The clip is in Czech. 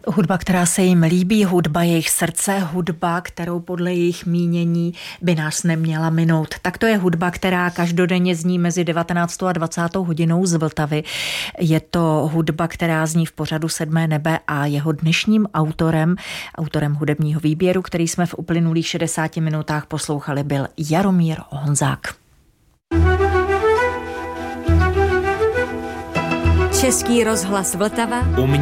Hudba, která se jim líbí, hudba jejich srdce, hudba, kterou podle jejich mínění by nás neměla minout. Tak to je hudba, která každodenně zní mezi 19. a 20. hodinou z Vltavy. Je to hudba, která zní v pořadu Sedmé nebe a jeho dnešním autorem hudebního výběru, který jsme v uplynulých 60 minutách poslouchali, byl Jaromír Honzák. Český rozhlas Vltava.